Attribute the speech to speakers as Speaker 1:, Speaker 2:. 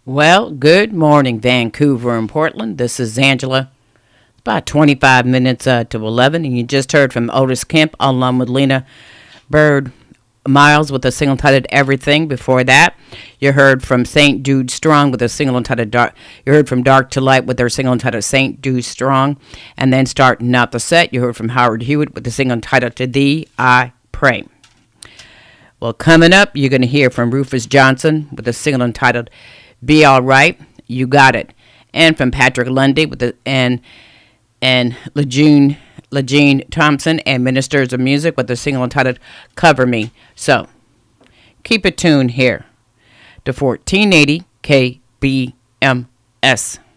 Speaker 1: Well, good morning, Vancouver and Portland. This is Angela. It's about 25 minutes to 11, and you just heard from Otis Kemp along with Lena Bird Miles with a single entitled Everything. Before that, you heard from St. Jude Strong with a single entitled Dark. You heard from Dark to Light with their single entitled St. Jude Strong. And then starting out the set, you heard from Howard Hewitt with the single entitled To Thee I Pray. Well, coming up, you're going to hear from Rufus Johnson with a single entitled Be All Right, You Got It. And from Patrick Lundy with the and Lejeune Thompson and Ministers of Music with the single entitled Cover Me. So, keep it tuned here to 1480 KBMS.